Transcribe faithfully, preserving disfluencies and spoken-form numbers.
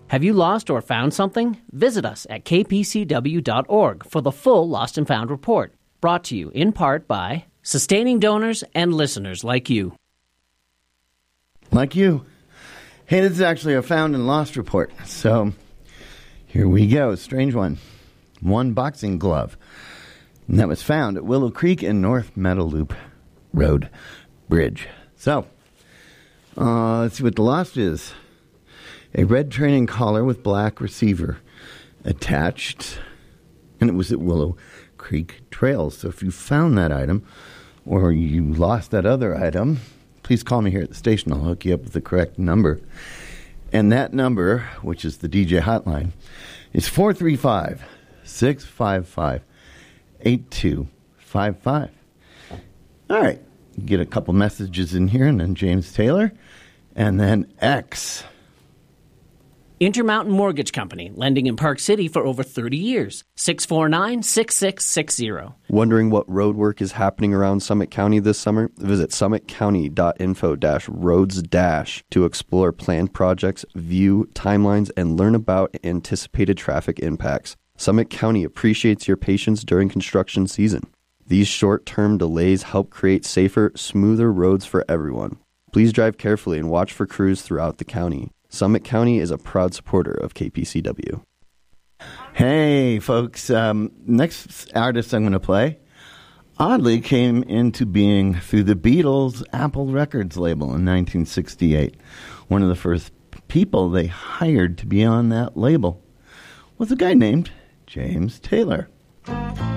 Have you lost or found something? Visit us at k p c w dot org for the full Lost and Found report, brought to you in part by sustaining donors and listeners like you. Like you. Hey, this is actually a found and lost report. So here we go. Strange one. One boxing glove. And that was found at Willow Creek and North Meadow Loop Road Bridge. So, uh, let's see what the lost is. A red training collar with black receiver attached. And it was at Willow Creek Trails. So if you found that item or you lost that other item, please call me here at the station. I'll hook you up with the correct number. And that number, which is the D J hotline, is four three five, six five five, eight two five five. All right. Get a couple messages in here, and then James Taylor, and then X. Intermountain Mortgage Company, lending in Park City for over thirty years. six four nine, six six six zero. Wondering what road work is happening around Summit County this summer? Visit summit county dot info dash roads dash to explore planned projects, view timelines, and learn about anticipated traffic impacts. Summit County appreciates your patience during construction season. These short-term delays help create safer, smoother roads for everyone. Please drive carefully and watch for crews throughout the county. Summit County is a proud supporter of K P C W. Hey, folks. Um, next artist I'm going to play, oddly, came into being through the Beatles' Apple Records label in nineteen sixty-eight. One of the first people they hired to be on that label was a guy named James Taylor.